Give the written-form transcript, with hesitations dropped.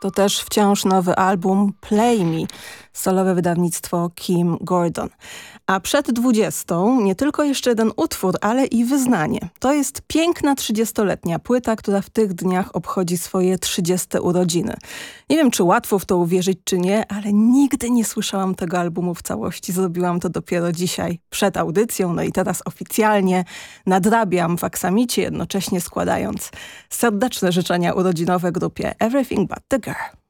To też wciąż nowy album Play Me, solowe wydawnictwo Kim Gordon. A przed 20 nie tylko jeszcze jeden utwór, ale i wyznanie. To jest piękna 30-letnia płyta, która w tych dniach obchodzi swoje 30 urodziny. Nie wiem, czy łatwo w to uwierzyć, czy nie, ale nigdy nie słyszałam tego albumu w całości. Zrobiłam to dopiero dzisiaj przed audycją, no i teraz oficjalnie nadrabiam w aksamicie, jednocześnie składając serdeczne życzenia urodzinowe grupie Everything But The Girl.